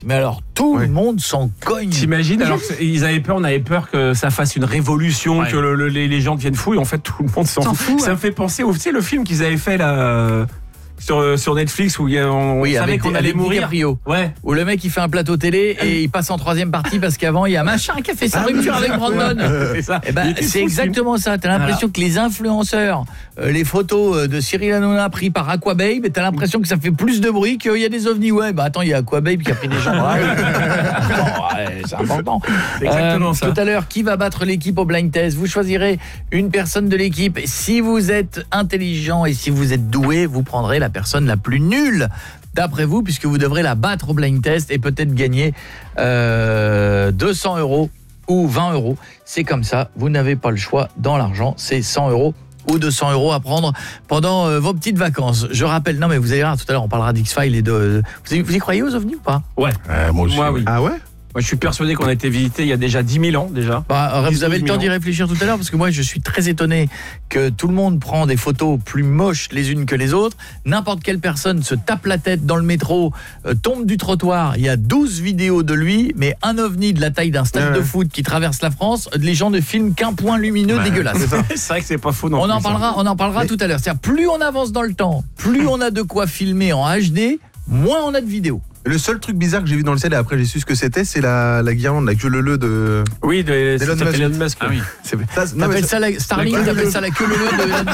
Mais alors, tout le monde s'en cogne. T'imagines, alors on avait peur que ça fasse une révolution, que les gens deviennent fous, et en fait tout le monde s'en fout. Ça me fait penser au le film qu'ils avaient fait là sur Netflix où on savait qu'on allait mourir. Où le mec il fait un plateau télé et il passe en 3e partie parce qu'avant il y a machin qui a fait sa rupture avec Brandon. C'est exactement ça. T'as l'impression que les influenceurs, les photos de Cyril Hanouna prises par Aquababe, t'as l'impression que ça fait plus de bruit qu'il y a des ovnis. Attends, il y a Aquababe qui a pris des gens. C'est important. Exactement ça. Tout à l'heure, qui va battre l'équipe au blind test? Vous choisirez une personne de l'équipe. Si vous êtes intelligent et si vous êtes doué, vous prendrez la personne la plus nulle d'après vous, puisque vous devrez la battre au blind test et peut-être gagner 200 € ou 20 €. C'est comme ça, vous n'avez pas le choix dans l'argent, c'est 100 € ou 200 € à prendre pendant vos petites vacances. Je rappelle, non mais vous allez voir, tout à l'heure on parlera d'X-Files et de... Vous y croyez aux ovnis ou pas? Ouais. Moi aussi. Moi, oui. Ah ouais? Moi, je suis persuadé qu'on a été visité il y a déjà 10 000 ans déjà. Vous avez le temps d'y réfléchir tout à l'heure, parce que moi je suis très étonné que tout le monde prend des photos plus moches les unes que les autres. N'importe quelle personne se tape la tête dans le métro, tombe du trottoir, il y a 12 vidéos de lui, mais un ovni de la taille d'un stade de foot qui traverse la France, les gens ne filment qu'un point lumineux dégueulasse. C'est vrai que c'est pas faux non plus. On en parlera tout à l'heure. C'est-à-dire, plus on avance dans le temps, plus on a de quoi filmer en HD, moins on a de vidéos. Le seul truc bizarre que j'ai vu dans le ciel et après j'ai su ce que c'était, c'est la guirlande, la queue leu de... Oui, Elon Musk. Ah oui. T'appelles ça la Starlink, t'appelles ça la queue leu de Elon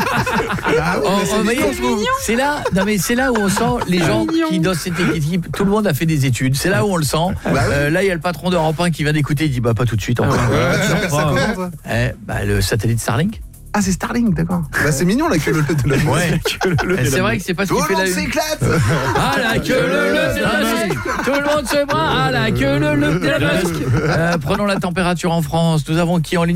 Musk. C'est là où on sent les gens qui dans cette équipe, tout le monde a fait des études. C'est là où on le sent. Là, il y a le patron d'Europe 1 qui vient d'écouter, il dit pas tout de suite. Le satellite Starlink. Ah, c'est Starlink, d'accord. C'est mignon la queue leu de Elon Musk. C'est vrai que c'est pas ce qui fait la une. S'éclate. Ah, la queue leu de Musk. Tout le monde se bras. Ah, la queue leu de Musk. Prenons la température en France. Nous avons qui en ligne?